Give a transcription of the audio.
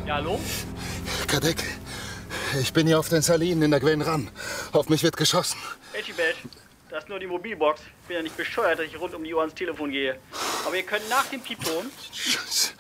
Ja, hallo? Kadek, ich bin hier auf den Salinen in der Gwen Ran. Auf mich wird geschossen. Etibet, das ist nur die Mobilbox. Ich bin ja nicht bescheuert, dass ich rund um die Uhr ans Telefon gehe. Aber ihr könnt nach dem Piepton Scheiße.